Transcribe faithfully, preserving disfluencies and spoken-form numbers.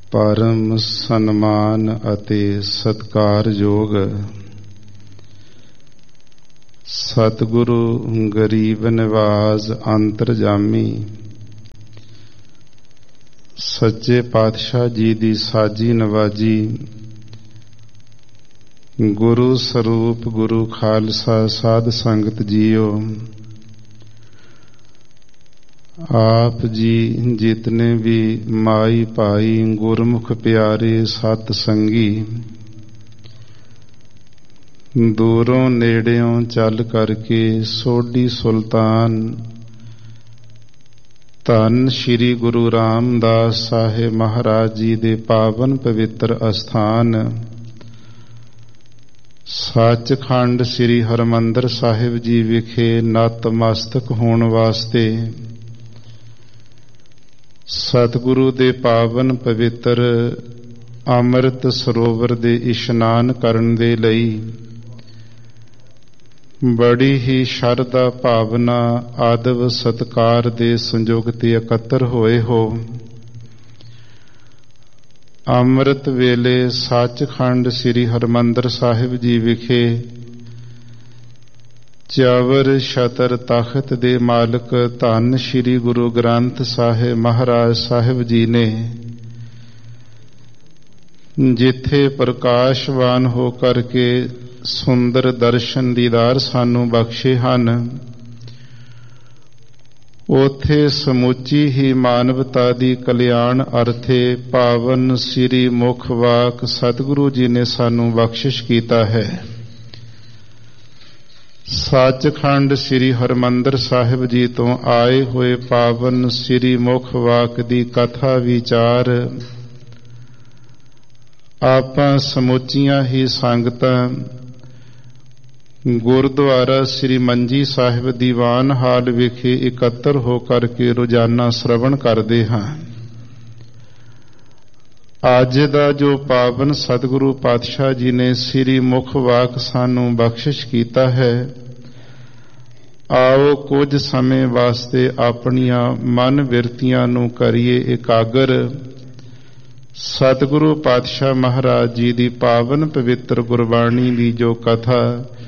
ਪਰਮ ਸਨਮਾਨ ਅਤੇ ਸਤਿਕਾਰਯੋਗ ਸਤਿਗੁਰੂ ਗਰੀਬ ਨਿਵਾਜ਼ ਅੰਤਰਜਾਮੀ ਸੱਚੇ ਪਾਤਸ਼ਾਹ ਜੀ ਦੀ ਸਾਜੀ ਨਵਾਜੀ ਗੁਰੂ ਸਰੂਪ ਗੁਰੂ ਖਾਲਸਾ ਸਾਧ ਸੰਗਤ ਜੀਓ, ਆਪ ਜੀ ਜਿਤਨੇ ਵੀ ਮਾਈ ਭਾਈ ਗੁਰਮੁਖ ਪਿਆਰੇ ਸਤ ਸੰਗੀ ਦੂਰੋਂ ਨੇੜਿਓਂ ਚੱਲ ਕਰਕੇ ਸੋਢੀ ਸੁਲਤਾਨ ਧੰਨ ਸ਼੍ਰੀ ਗੁਰੂ ਰਾਮਦਾਸ ਸਾਹਿਬ ਮਹਾਰਾਜ ਜੀ ਦੇ ਪਾਵਨ ਪਵਿੱਤਰ ਅਸਥਾਨ ਸੱਚਖੰਡ ਸ੍ਰੀ ਹਰਿਮੰਦਰ ਸਾਹਿਬ ਜੀ ਵਿਖੇ ਨਤਮਸਤਕ ਹੋਣ ਵਾਸਤੇ ਸਤਿਗੁਰੂ ਦੇ ਪਾਵਨ ਪਵਿੱਤਰ ਅੰਮ੍ਰਿਤ ਸਰੋਵਰ ਦੇ ਇਸ਼ਨਾਨ ਕਰਨ ਦੇ ਲਈ ਬੜੀ ਹੀ ਸ਼ਰਧਾ ਭਾਵਨਾ ਆਦਬ ਸਤਿਕਾਰ ਦੇ ਸੰਯੋਗ ਤੇ ਇਕੱਤਰ ਹੋਏ ਹੋ। ਅੰਮ੍ਰਿਤ ਵੇਲੇ ਸੱਚਖੰਡ ਸ੍ਰੀ ਹਰਿਮੰਦਰ ਸਾਹਿਬ ਜੀ ਵਿਖੇ ਚਾਵਰ ਛਤਰ ਤਖਤ ਦੇ ਮਾਲਕ ਧੰਨ ਸ਼੍ਰੀ ਗੁਰੂ ਗ੍ਰੰਥ ਸਾਹਿਬ ਮਹਾਰਾਜ ਸਾਹਿਬ ਜੀ ਨੇ ਜਿੱਥੇ ਪ੍ਰਕਾਸ਼ਵਾਨ ਹੋ ਕਰਕੇ ਸੁੰਦਰ ਦਰਸ਼ਨ ਦੀਦਾਰ ਸਾਨੂੰ ਬਖਸ਼ੇ ਹਨ, ਉਥੇ ਸਮੁੱਚੀ ਹੀ ਮਾਨਵਤਾ ਦੀ ਕਲਿਆਣ ਅਰਥੇ ਪਾਵਨ ਸ੍ਰੀ ਮੁਖ ਵਾਕ ਸਤਿਗੁਰੂ ਜੀ ਨੇ ਸਾਨੂੰ ਬਖਸ਼ਿਸ਼ ਕੀਤਾ ਹੈ। ਸੱਚਖੰਡ ਸ੍ਰੀ ਹਰਿਮੰਦਰ ਸਾਹਿਬ ਜੀ ਤੋਂ ਆਏ ਹੋਏ ਪਾਵਨ ਸ੍ਰੀ ਮੁਖ ਵਾਕ ਦੀ ਕਥਾ ਵਿਚਾਰ ਆਪਾਂ ਸਮੁੱਚੀਆਂ ਹੀ ਸੰਗਤਾਂ ਗੁਰਦੁਆਰਾ ਸ੍ਰੀ ਮੰਜੀ ਸਾਹਿਬ ਦੀਵਾਨ ਹਾਲ ਵਿਖੇ ਇਕੱਤਰ ਹੋ ਕਰਕੇ ਰੋਜ਼ਾਨਾ ਸ਼ਰਵਣ ਕਰਦੇ ਹਾਂ। ਅੱਜ ਦਾ ਜੋ ਪਾਵਨ ਸਤਿਗੁਰੂ ਪਾਤਸ਼ਾਹ ਜੀ ਨੇ ਸ੍ਰੀ ਮੁਖ ਵਾਕ ਸਾਨੂੰ ਬਖਸ਼ਿਸ਼ ਕੀਤਾ ਹੈ, ਆਓ ਕੁਝ ਸਮੇਂ ਵਾਸਤੇ ਆਪਣੀਆਂ ਮਨ ਬਿਰਤੀਆਂ ਨੂੰ ਕਰੀਏ ਇਕਾਗਰ। ਸਤਿਗੁਰੂ ਪਾਤਸ਼ਾਹ ਮਹਾਰਾਜ ਜੀ ਦੀ ਪਾਵਨ ਪਵਿੱਤਰ ਗੁਰਬਾਣੀ ਦੀ ਜੋ ਕਥਾ